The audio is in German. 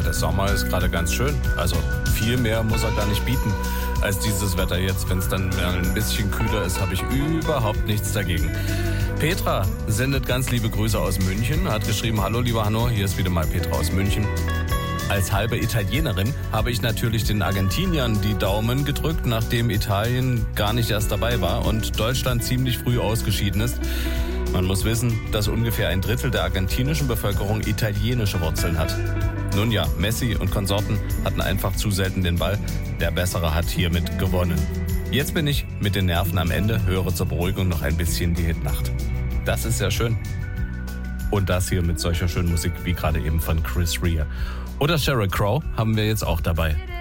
der Sommer ist gerade ganz schön. Also viel mehr muss er gar nicht bieten als dieses Wetter jetzt. Wenn es dann ein bisschen kühler ist, habe ich überhaupt nichts dagegen. Petra sendet ganz liebe Grüße aus München, hat geschrieben, hallo lieber Hanno, hier ist wieder mal Petra aus München. Als halbe Italienerin habe ich natürlich den Argentiniern die Daumen gedrückt, nachdem Italien gar nicht erst dabei war und Deutschland ziemlich früh ausgeschieden ist. Man muss wissen, dass ungefähr 1/3 der argentinischen Bevölkerung italienische Wurzeln hat. Nun ja, Messi und Konsorten hatten einfach zu selten den Ball. Der Bessere hat hiermit gewonnen. Jetzt bin ich mit den Nerven am Ende, höre zur Beruhigung noch ein bisschen die Hitnacht. Das ist ja schön. Und das hier mit solcher schönen Musik wie gerade eben von Chris Rea. Oder Sheryl Crow haben wir jetzt auch dabei.